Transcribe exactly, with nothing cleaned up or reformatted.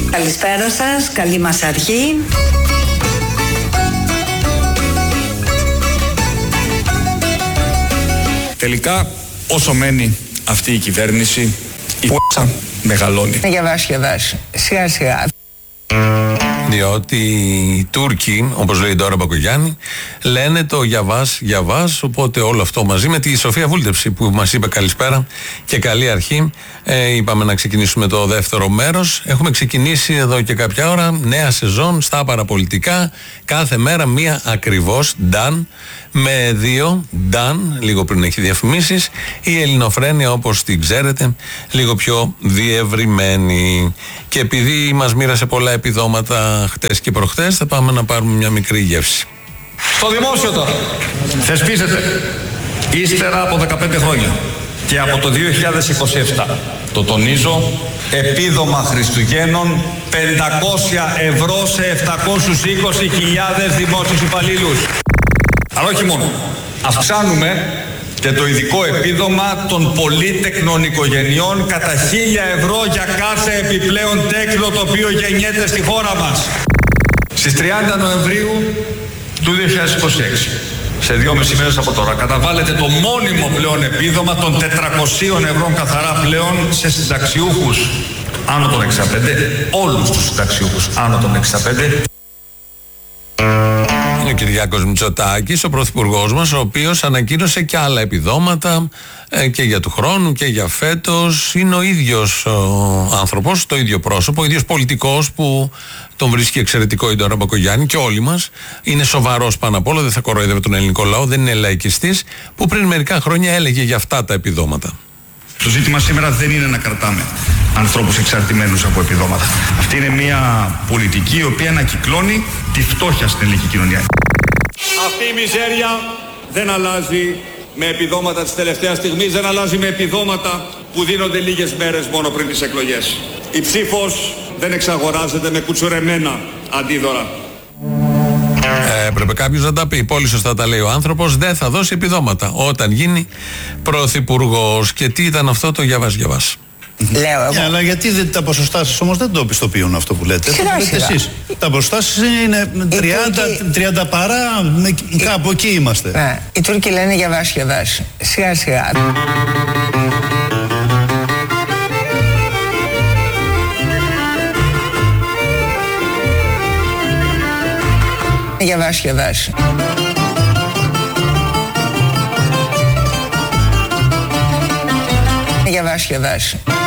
Καλησπέρα σας, καλή μας αρχή. Τελικά, όσο μένει αυτή η κυβέρνηση, η π***α μεγαλώνει. Για βάση, για βάση. Σιγά σιγά. Διότι οι Τούρκοι, όπως λέει τώρα ο Μπακογιάννη, λένε το Γιαβάς, Γιαβάς, οπότε όλο αυτό μαζί με τη Σοφία Βούλτεψη που μας είπε καλησπέρα και καλή αρχή. Ε, είπαμε να ξεκινήσουμε το δεύτερο μέρος. Έχουμε ξεκινήσει εδώ και κάποια ώρα νέα σεζόν στα παραπολιτικά. Κάθε μέρα μία ακριβώς, Νταν, με δύο, Νταν, λίγο πριν έχει διαφημίσεις, η Ελληνοφρένεια όπως την ξέρετε, λίγο πιο διευρυμένη. Και επειδή μας μοίρασε πολλά επιδόματα χτες και προχτές, θα πάμε να πάρουμε μια μικρή γεύση. Στο δημόσιο τώρα θεσπίζεται ύστερα από δεκαπέντε χρόνια και από το δύο χιλιάδες είκοσι επτά, το τονίζω, επίδομα Χριστουγέννων πεντακόσια ευρώ σε επτακόσιες είκοσι χιλιάδες δημόσιους υπαλλήλους. Αλλά όχι μόνο. Αυξάνουμε και το ειδικό επίδομα των πολύτεκνων οικογενειών κατά χίλια ευρώ για κάθε επιπλέον τέκνο το οποίο γεννιέται στη χώρα μας. Στις τριάντα Νοεμβρίου του δύο χιλιάδες είκοσι έξι, σε δυόμιση μέρες από τώρα, καταβάλλεται το μόνιμο πλέον επίδομα των τετρακοσίων ευρώ καθαρά πλέον σε συνταξιούχους άνω των εξήντα πέντε, όλους τους συνταξιούχους άνω των εξήντα πέντε. Ο Κυριάκος Μητσοτάκης, ο πρωθυπουργός μας, ο οποίος ανακοίνωσε και άλλα επιδόματα ε, και για του χρόνου και για φέτος. Είναι ο ίδιος ο άνθρωπος, το ίδιο πρόσωπο, ο ίδιος πολιτικός που τον βρίσκει εξαιρετικό η Ντόρα Μπακογιάννη και όλοι μας. Είναι σοβαρός πάνω απ' όλα, δεν θα κοροϊδεύει τον ελληνικό λαό, δεν είναι λαϊκιστής, που πριν μερικά χρόνια έλεγε για αυτά τα επιδόματα. Το ζήτημα σήμερα δεν είναι να κρατάμε ανθρώπους εξαρτημένους από επιδόματα. Αυτή είναι μια πολιτική η οποία ανακυκλώνει τη φτώχεια στην ελληνική κοινωνία. Αυτή η μιζέρια δεν αλλάζει με επιδόματα της τελευταίας στιγμής, δεν αλλάζει με επιδόματα που δίνονται λίγες μέρες μόνο πριν τις εκλογές. Η ψήφος δεν εξαγοράζεται με κουτσουρεμένα αντίδωρα. Ε, έπρεπε κάποιος να τα πει. Πολύ σωστά τα λέει ο άνθρωπος. Δεν θα δώσει επιδόματα όταν γίνει πρωθυπουργός. Και τι ήταν αυτό το Γιαβάς Γιαβάς. Λέω εγώ. Yeah, αλλά γιατί δεν, τα ποσοστά σας όμως δεν το πιστοποιούν αυτό που λέτε. Σιγά, το λέτε σιγά. εσείς. Τα ποσοστά σας είναι τριάντα, τριάντα παρά, με, κάπου εκεί είμαστε. Ναι, οι Τούρκοι λένε για βάση, για βάση. Σιγά σιγά. Για βάση, για βάση. Για βάση, για βάση.